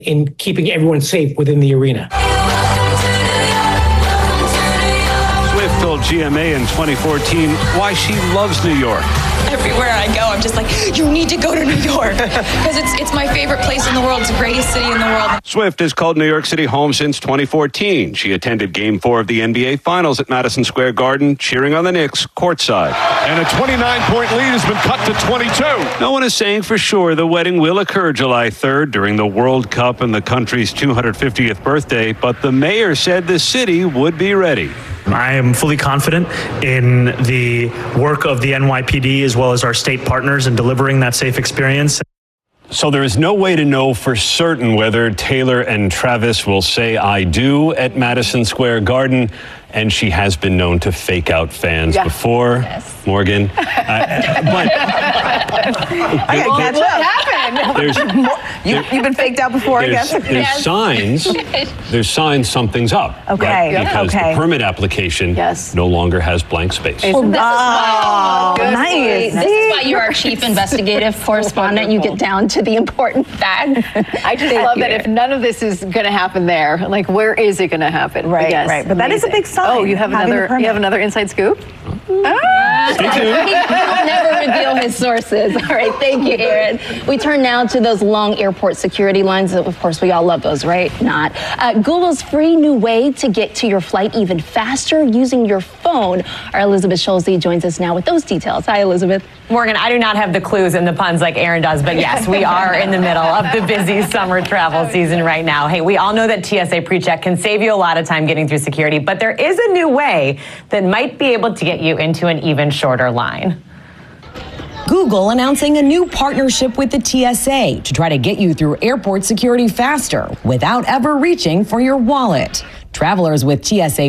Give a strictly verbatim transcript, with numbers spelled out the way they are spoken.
in keeping everyone safe within the arena. Swift told G M A in twenty fourteen why she loves New York. Everywhere I go, I'm just like, you need to go to New York because it's it's my favorite place in the world. It's the greatest city in the world. Swift has called New York City home since twenty fourteen. She attended Game four of the N B A Finals at Madison Square Garden, cheering on the Knicks courtside. And a twenty-nine point lead has been cut to twenty-two. No one is saying for sure the wedding will occur July third during the World Cup and the country's two hundred fiftieth birthday, but the mayor said the city would be ready. I am fully confident in the work of the N Y P D as well as our state partners in delivering that safe experience. So there is no way to know for certain whether Taylor and Travis will say I do at Madison Square Garden, and she has been known to fake out fans yeah. before. Yes. Morgan. uh, but I gotta catch up. What happened? There's, you, there, you've been faked out before, I guess. There's yes. signs. There's signs something's up. Okay. Right? Yeah. Because okay. the permit application yes. no longer has blank space. Oh, this oh is nice. This is why you're our chief investigative correspondent. You get down to the important facts. I just love you. that if none of this is going to happen there, like where is it going to happen? Right, right. But Amazing. that is a big sign. Oh, you have another. You have another inside scoop. Ah. Stay tuned. He'll never reveal his sources. All right, thank you, Aaron. We turn now to those long airport security lines. Of course, we all love those, right? Not. Uh, Google's free new way to get to your flight even faster using your phone. Our Elizabeth Schulze joins us now with those details. Hi, Elizabeth. Morgan, I do not have the clues and the puns like Aaron does, but yes, we are in the middle of the busy summer travel season right now. Hey, we all know that T S A PreCheck can save you a lot of time getting through security, but there is a new way that might be able to get you into an even shorter line. Google announcing a new partnership with the T S A to try to get you through airport security faster without ever reaching for your wallet. Travelers with T S A